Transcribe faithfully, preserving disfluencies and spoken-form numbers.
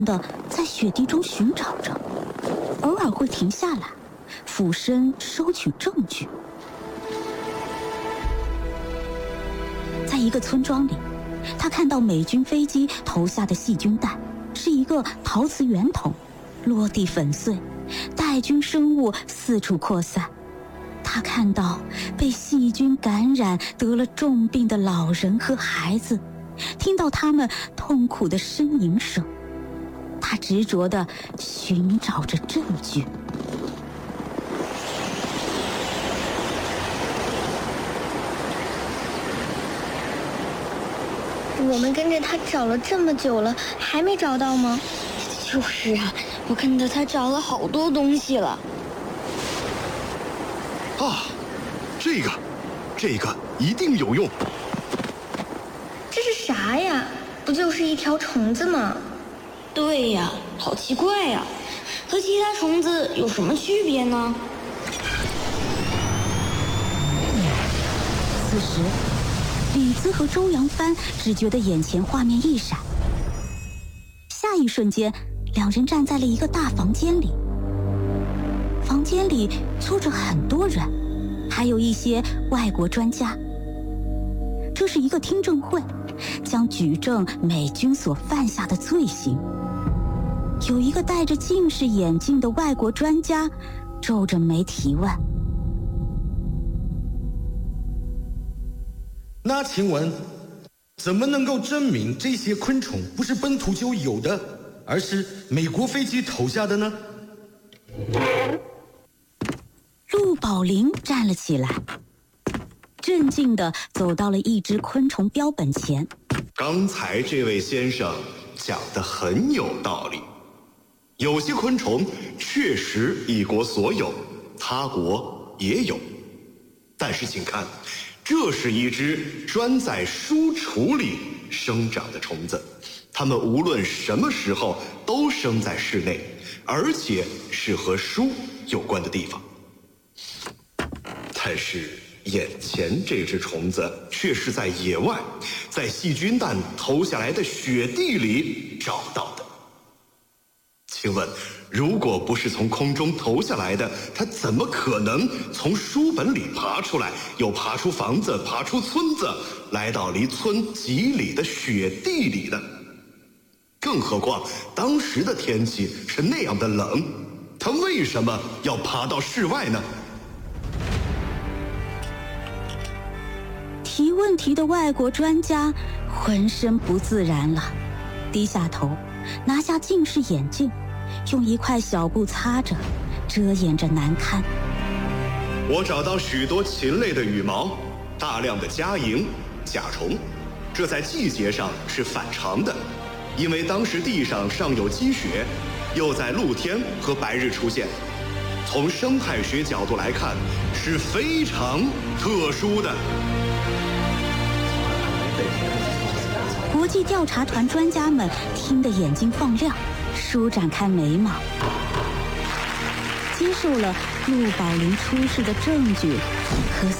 的在雪地中寻找着，偶尔会停下来，俯身收取证据。在一个村庄里，他看到美军飞机投下的细菌弹，是一个陶瓷圆筒，落地粉碎，带菌生物四处扩散。他看到被细菌感染得了重病的老人和孩子，听到他们痛苦的呻吟声。他执着地寻找着证据。 我们跟着他找了这么久了，还没找到吗？ 就是啊，我跟着他找了好多东西了。 啊，这个，这个一定有用。 这是啥呀？不就是一条虫子吗？ 对呀，好奇怪呀，和其他虫子有什么区别呢？ 此时，李子和周扬帆只觉得眼前画面一闪，下一瞬间，两人站在了一个大房间里。房间里坐着很多人，还有一些外国专家。这是一个听证会，将举证美军所犯下的罪行。有一个戴着近视眼镜的外国专家皱着眉提问： 那请问，怎么能够证明这些昆虫不是本土就有的，而是美国飞机投下的呢？ 陆宝林站了起来，镇静地走到了一只昆虫标本前。 刚才这位先生讲得很有道理，有些昆虫确实一国所有，他国也有，但是请看，这是一只专在书橱里生长的虫子，它们无论什么时候都生在室内，而且是和书有关的地方。但是眼前这只虫子却是在野外，在细菌弹投下来的雪地里找到的。请问，如果不是从空中投下来的，它怎么可能从书本里爬出来，又爬出房子，爬出村子，来到离村几里的雪地里呢？更何况当时的天气是那样的冷，它为什么要爬到室外呢？ 提问题的外国专家浑身不自然了，低下头，拿下近视眼镜，用一块小布擦着，遮掩着难堪。 我找到许多禽类的羽毛，大量的家蝇、甲虫，这在季节上是反常的，因为当时地上尚有积雪，又在露天和白日出现，从生态学角度来看是非常特殊的。 国际调查团专家们听得眼睛放亮，舒展开眉毛，接受了陆宝林出示的证据和